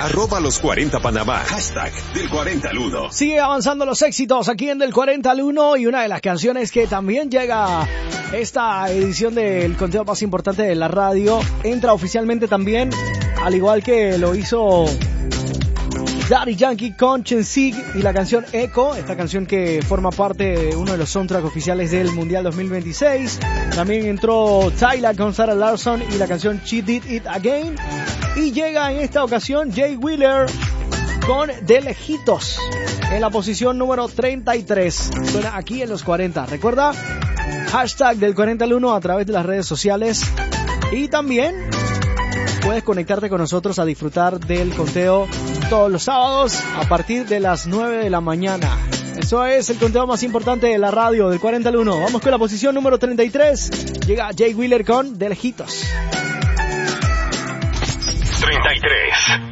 @los40panamá. Del 40 al 1. Sigue avanzando los éxitos aquí en Del 40 al 1 y una de las canciones que también llega esta edición del conteo más importante de la radio entra oficialmente también, al igual que lo hizo Daddy Yankee con Chensig y la canción Echo, esta canción que forma parte de uno de los soundtracks oficiales del Mundial 2026. También entró Tyla con Sarah Larson y la canción She Did It Again. Y llega en esta ocasión Jay Wheeler con De Lejitos en la posición número 33. Suena aquí en los 40. Recuerda, hashtag del 40 al 1 a través de las redes sociales. Y también puedes conectarte con nosotros a disfrutar del conteo todos los sábados a partir de las 9 de la mañana. Eso es el conteo más importante de la radio, del 40 al 1. Vamos con la posición número 33. Llega Jay Wheeler con De Lejitos. 33.